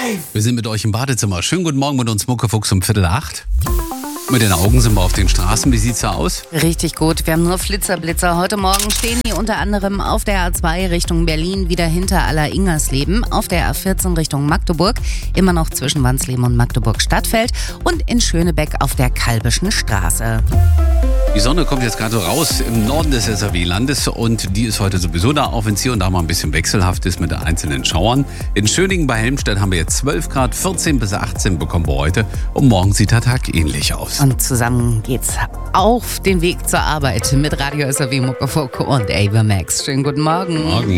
Wir sind mit euch im Badezimmer. Schönen guten Morgen mit uns, Muckefuchs um 7:45. Mit den Augen sind wir auf den Straßen. Wie sieht's da aus? Richtig gut. Wir haben nur Flitzer-Blitzer. Heute Morgen stehen die unter anderem auf der A2 Richtung Berlin wieder hinter Aller-Ingersleben, auf der A14 Richtung Magdeburg, immer noch zwischen Wansleben und Magdeburg-Stadtfeld und in Schönebeck auf der Kalbischen Straße. Die Sonne kommt jetzt gerade raus im Norden des SRW-Landes und die ist heute sowieso da, auch wenn es hier und da mal ein bisschen wechselhaft ist mit den einzelnen Schauern. In Schöningen bei Helmstedt haben wir jetzt 12 Grad, 14 bis 18 bekommen wir heute und morgen sieht der Tag ähnlich aus. Und zusammen geht's auf den Weg zur Arbeit mit Radio SRW Muckefuck und Ava Max. Schönen guten Morgen. Morgen.